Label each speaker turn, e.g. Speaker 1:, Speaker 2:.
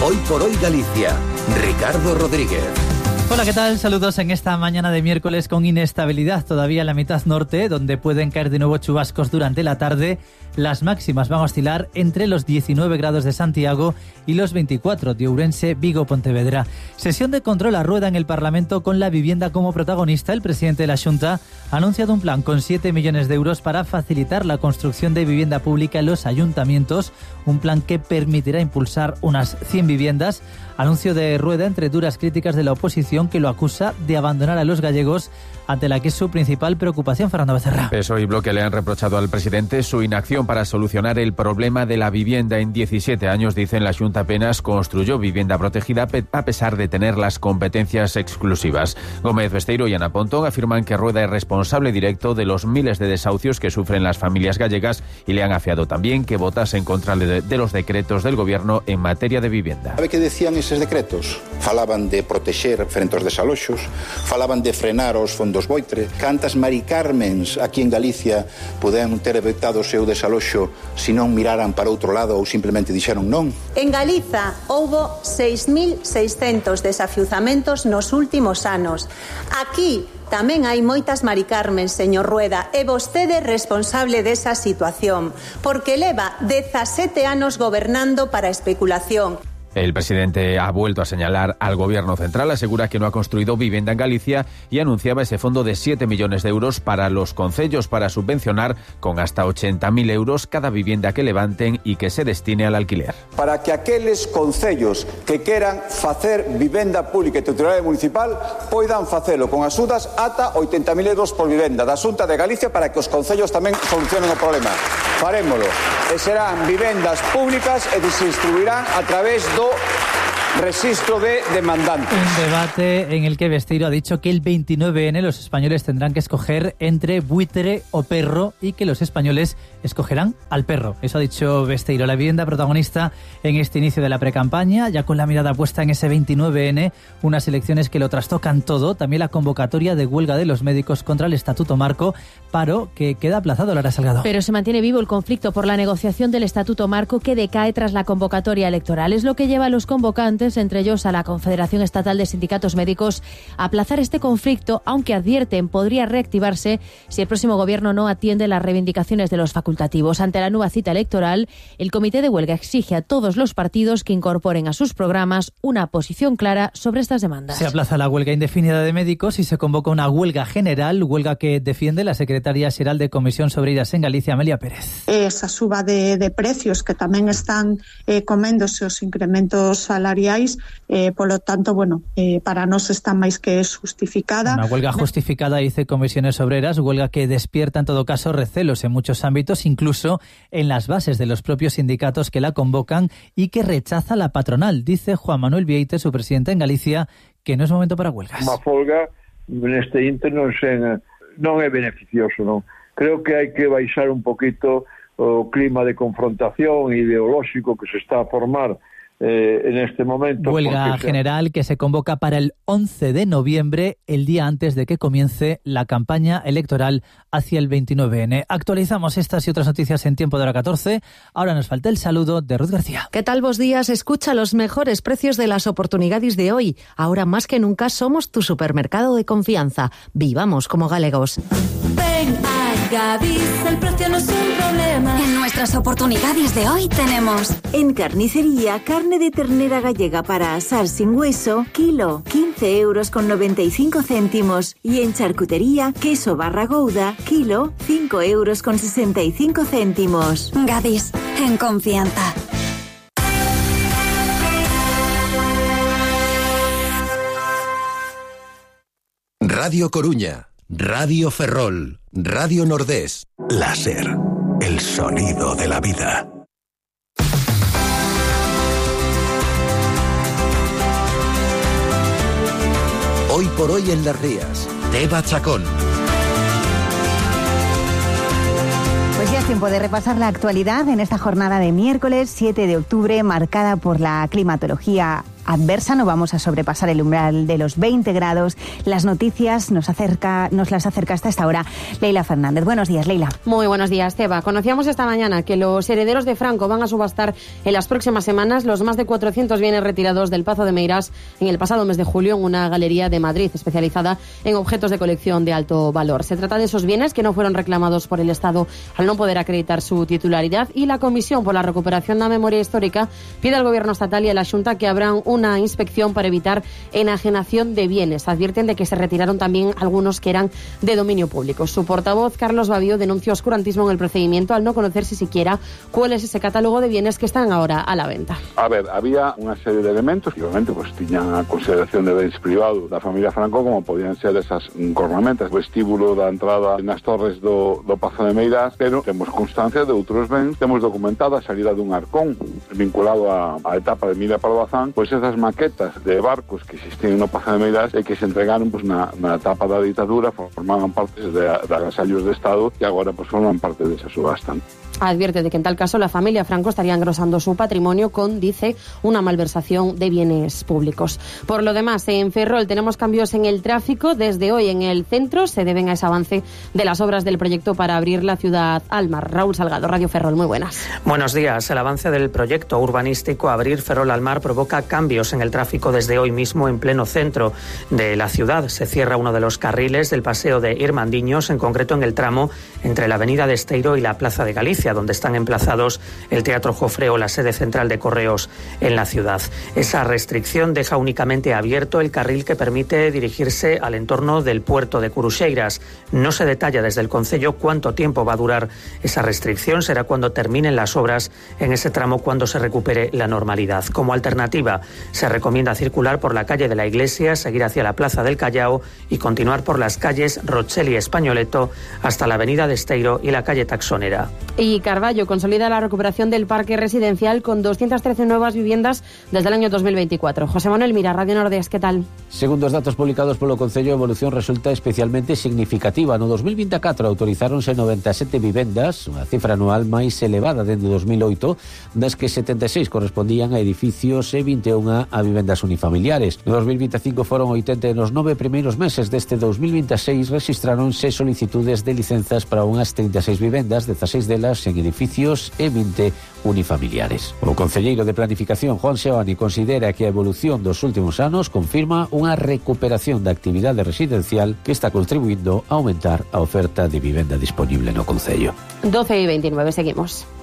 Speaker 1: Hoy por hoy Galicia. Ricardo Rodríguez.
Speaker 2: Hola, ¿qué tal? Saludos en esta mañana de miércoles con inestabilidad todavía en la mitad norte, donde pueden caer de nuevo chubascos durante la tarde. Las máximas van a oscilar entre los 19 grados de Santiago y los 24 de Ourense, Vigo, Pontevedra. Sesión de control a rueda en el Parlamento con la vivienda como protagonista. El presidente de la Xunta ha anunciado un plan con 7 millones de euros para facilitar la construcción de vivienda pública en los ayuntamientos. Un plan que permitirá impulsar unas 100 viviendas. Anuncio de rueda entre duras críticas de la oposición, que lo acusa de abandonar a los gallegos, ante la que es su principal preocupación. Fernando Becerra.
Speaker 3: PSOE y Bloque le han reprochado al presidente su inacción para solucionar el problema de la vivienda. En 17 años, dicen, la Xunta apenas construyó vivienda protegida a pesar de tener las competencias exclusivas. Gómez Besteiro y Ana Pontón afirman que Rueda es responsable directo de los miles de desahucios que sufren las familias gallegas y le han afiado también que votase en contra de los decretos del Gobierno en materia de vivienda.
Speaker 4: ¿Sabe que decían esos decretos? Falaban de protexer frente aos desaloxos, falaban de frenar os fondos Boitre. Cantas Mari Carmens aquí en Galicia puderan ter evitado o seu desaloxo se non miraran para outro lado ou simplemente dixeron non?
Speaker 5: En Galiza houbo 6.600 desafiuzamentos nos últimos anos. Aquí tamén hai moitas Mari Carmen, señor Rueda, e vostede é responsable desa situación, porque leva 17 anos gobernando para especulación.
Speaker 3: El presidente ha vuelto a señalar al Gobierno central, asegura que no ha construido vivienda en Galicia y anunciaba ese fondo de 7 millones de euros para los concellos para subvencionar con hasta 80.000 euros cada vivienda que levanten y que se destine al alquiler.
Speaker 6: Para que aqueles concellos que queran facer vivenda pública e titularidade municipal poidan facelo con axudas ata 80.000 euros por vivenda da Xunta de Galicia para que os concellos tamén solucionen o problema. Farémolo. E serán vivendas públicas e se distribuirán a través do registro de demandantes.
Speaker 2: Un debate en el que Besteiro ha dicho que el 29N los españoles tendrán que escoger entre buitre o perro y que los españoles escogerán al perro. Eso ha dicho Besteiro. La vivienda protagonista en este inicio de la precampaña, ya con la mirada puesta en ese 29N, unas elecciones que lo trastocan todo. También la convocatoria de huelga de los médicos contra el Estatuto Marco, paro que queda aplazado. Lara Salgado.
Speaker 7: Pero se mantiene vivo el conflicto por la negociación del Estatuto Marco, que decae tras la convocatoria electoral. Es lo que lleva a los convocantes, entre ellos a la Confederación Estatal de Sindicatos Médicos, a aplazar este conflicto, aunque advierten podría reactivarse si el próximo gobierno no atiende las reivindicaciones de los facultativos. Ante la nueva cita electoral, el comité de huelga exige a todos los partidos que incorporen a sus programas una posición clara sobre estas demandas.
Speaker 2: Se aplaza la huelga indefinida de médicos y se convoca una huelga general, huelga que defiende la secretaria xeral de Comisión sobre Iras en Galicia, Amelia Pérez.
Speaker 8: Esa suba de precios que tamén están coméndose os incrementos salariais. Polo tanto, para nós está máis que justificada.
Speaker 2: Una huelga justificada, dice Comisiones Obreras, huelga que despierta en todo caso recelos en muchos ámbitos, incluso en las bases de los propios sindicatos que la convocan y que rechaza la patronal. Dice Juan Manuel Vieite, su presidente en Galicia, que no es momento para huelgas.
Speaker 9: Unha folga neste inter non é beneficioso, non? Creo que hai que baixar un poquito o clima de confrontación ideolóxico que se está a formar en este momento.
Speaker 2: Huelga general que se convoca para el 11 de noviembre, el día antes de que comience la campaña electoral hacia el 29N. Actualizamos estas y otras noticias en tiempo de hora 14. Ahora nos falta el saludo de Ruth García.
Speaker 10: ¿Qué tal, vos días? Escucha los mejores precios de las oportunidades de hoy. Ahora más que nunca somos tu supermercado de confianza. Vivamos como galegos.
Speaker 11: Ven a Gadis, el precio no es un problema. En nuestras oportunidades de hoy tenemos:
Speaker 12: en carnicería, carne de ternera gallega para asar sin hueso, kilo, 15,95 €. Y en charcutería, queso barra gouda, kilo, 5,65 €.
Speaker 11: Gadis, en confianza.
Speaker 1: Radio Coruña, Radio Ferrol, Radio Nordés.
Speaker 13: Láser, el sonido de la vida.
Speaker 1: Hoy por hoy en Las Rías, Teba Chacón.
Speaker 14: Pues ya es tiempo de repasar la actualidad en esta jornada de miércoles 7 de octubre, marcada por la climatología adversa, no vamos a sobrepasar el umbral de los 20 grados. Las noticias nos las acerca hasta esta hora Leila Fernández. Buenos días, Leila.
Speaker 15: Muy buenos días, Teba. Conocíamos esta mañana que los herederos de Franco van a subastar en las próximas semanas los más de 400 bienes retirados del Pazo de Meirás en el pasado mes de julio en una galería de Madrid especializada en objetos de colección de alto valor. Se trata de esos bienes que no fueron reclamados por el Estado al no poder acreditar su titularidad, y la Comisión por la Recuperación de la Memoria Histórica pide al Gobierno estatal y a la Xunta que abran una inspección para evitar enajenación de bienes. Advierten de que se retiraron también algunos que eran de dominio público. Su portavoz, Carlos Bavío, denuncia oscurantismo en el procedimiento al no conocerse siquiera cuál es ese catálogo de bienes que están ahora a la venta.
Speaker 16: A ver, había unha serie de elementos que obviamente pues tiñan a consideración de bens privados da familia Franco, como podían ser esas cornamentas, o vestíbulo da entrada nas torres do Pazo de Meirás, pero temos constancia de outros bens. Temos documentada a salida dun arcón vinculado á etapa de Emilia Pardo Bazán, pois esas maquetas de barcos que existían no Pazo de Meirás e que se entregaron pues, na etapa da ditadura, formaban parte de agasallos de Estado e agora pues, forman parte desa subasta.
Speaker 15: Advierte de que en tal caso la familia Franco estaría engrosando su patrimonio con, dice, una malversación de bienes públicos. Por lo demás, en Ferrol tenemos cambios en el tráfico. Desde hoy en el centro se deben a ese avance de las obras del proyecto para abrir la ciudad al mar. Raúl Salgado, Radio Ferrol, muy buenas.
Speaker 17: Buenos días. El avance del proyecto urbanístico Abrir Ferrol al mar provoca cambios en el tráfico desde hoy mismo en pleno centro de la ciudad. Se cierra uno de los carriles del paseo de Irmandiños, en concreto en el tramo entre la avenida de Esteiro y la Plaza de Galicia, donde están emplazados el Teatro Jofre o la sede central de Correos en la ciudad. Esa restricción deja únicamente abierto el carril que permite dirigirse al entorno del puerto de Curuxeiras. No se detalla desde el concello cuánto tiempo va a durar esa restricción. Será cuando terminen las obras en ese tramo, cuando se recupere la normalidad. Como alternativa, se recomienda circular por la calle de la Iglesia, seguir hacia la Plaza del Callao y continuar por las calles Rochel y Españoleto hasta la avenida de Esteiro y la calle Taxonera.
Speaker 15: Y Carballo consolida la recuperación del parque residencial con 213 nuevas viviendas desde el año 2024. José Manuel Mira, Radio Nordés, ¿qué tal?
Speaker 18: Segundo os datos publicados polo Concello, a evolución resulta especialmente significativa. No 2024 autorizáronse 97 vivendas, unha cifra anual máis elevada dende 2008, das que 76 correspondían a edificios e 21 a vivendas unifamiliares. No 2025 foron 80 e nos 9 primeiros meses deste 2026 rexistráronse solicitudes de licenzas para unhas 36 vivendas, 16 delas en edificios e 20 unifamiliares. O concelleiro de Planificación, Juan Seoane, considera que a evolución dos últimos anos confirma unha recuperación da actividade residencial que está contribuindo a aumentar a oferta de vivenda disponible no concello.
Speaker 15: 12:29, seguimos.